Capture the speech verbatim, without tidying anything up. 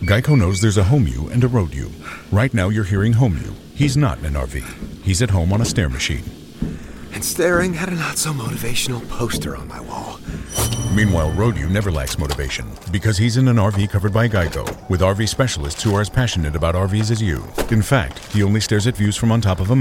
Geico knows there's a home you and a road you. Right now you're hearing home you. He's not in an R V. He's at home on a stair machine. And staring at a not-so-motivational poster on my wall. Meanwhile, road you never lacks motivation because he's in an R V covered by Geico with R V specialists who are as passionate about R Vs as you. In fact, he only stares at views from on top of a